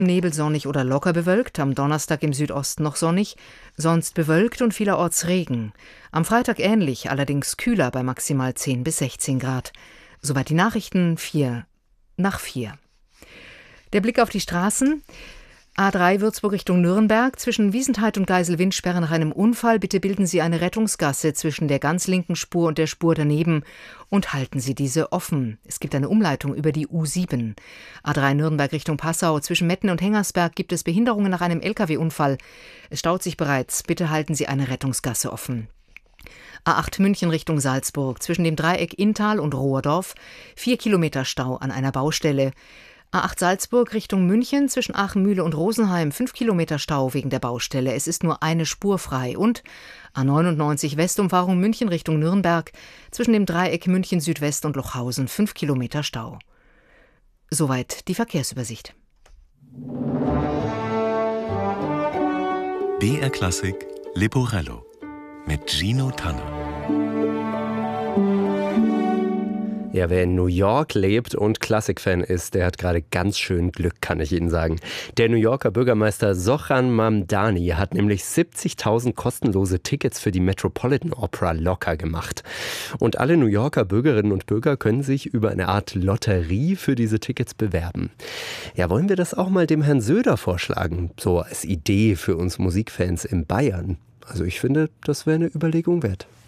Nebelsonnig oder locker bewölkt, am Donnerstag im Südosten noch sonnig, sonst bewölkt und vielerorts Regen. Am Freitag ähnlich, allerdings kühler bei maximal 10 bis 16 Grad. Soweit die Nachrichten 4:04. Der Blick auf die Straßen. A3 Würzburg Richtung Nürnberg. Zwischen Wiesentheit und Geiselwind-Sperre nach einem Unfall. Bitte bilden Sie eine Rettungsgasse zwischen der ganz linken Spur und der Spur daneben und halten Sie diese offen. Es gibt eine Umleitung über die U7. A3 Nürnberg Richtung Passau. Zwischen Metten und Hengersberg gibt es Behinderungen nach einem Lkw-Unfall. Es staut sich bereits. Bitte halten Sie eine Rettungsgasse offen. A8 München Richtung Salzburg. Zwischen dem Dreieck Inntal und Rohrdorf 4 Kilometer Stau an einer Baustelle. A8 Salzburg Richtung München, zwischen Aachen-Mühle und Rosenheim 5 Kilometer Stau wegen der Baustelle. Es ist nur eine Spur frei. Und A99 Westumfahrung München Richtung Nürnberg, zwischen dem Dreieck München Südwest und Lochhausen 5 Kilometer Stau. Soweit die Verkehrsübersicht. BR Klassik Leporello mit Gino Tanner. Ja, wer in New York lebt und Klassikfan ist, der hat gerade ganz schön Glück, kann ich Ihnen sagen. Der New Yorker Bürgermeister Zohran Mamdani hat nämlich 70.000 kostenlose Tickets für die Metropolitan Opera locker gemacht. Und alle New Yorker Bürgerinnen und Bürger können sich über eine Art Lotterie für diese Tickets bewerben. Ja, wollen wir das auch mal dem Herrn Söder vorschlagen, so als Idee für uns Musikfans in Bayern? Also ich finde, das wäre eine Überlegung wert.